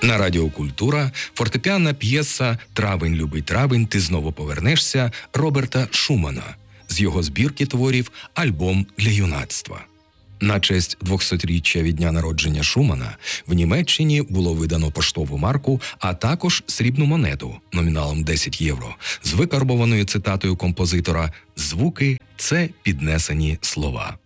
На Радіо Культура фортепіанна п'єса «Травень, любий травень, ти знову повернешся» Роберта Шумана з його збірки творів «Альбом для юнацтва». На честь 200-річчя від дня народження Шумана в Німеччині було видано поштову марку, а також срібну монету номіналом 10 євро з викарбованою цитатою композитора «Звуки – це піднесені слова».